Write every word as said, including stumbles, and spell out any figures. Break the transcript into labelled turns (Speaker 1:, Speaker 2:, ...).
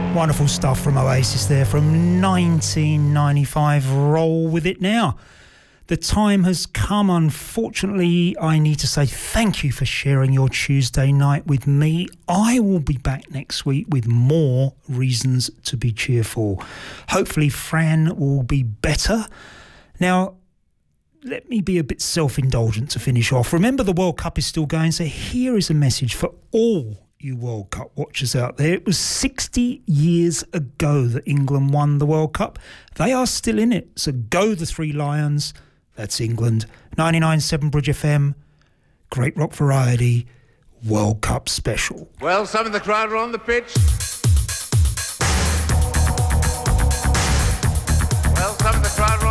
Speaker 1: Wonderful stuff from Oasis there from nineteen ninety-five. Roll with it now. The time has come. Unfortunately, I need to say thank you for sharing your Tuesday night with me. I will be back next week with more reasons to be cheerful. Hopefully, Fran will be better. Now, let me be a bit self-indulgent to finish off. Remember, the World Cup is still going, so here is a message for all you World Cup watchers out there. It was sixty years ago that England won the World Cup. They are still in it, so go the Three Lions. That's England. ninety-nine point seven Bridge F M, Great Rock Variety, World Cup Special.
Speaker 2: Well, some of the crowd are on the pitch. Well, some of the crowd are on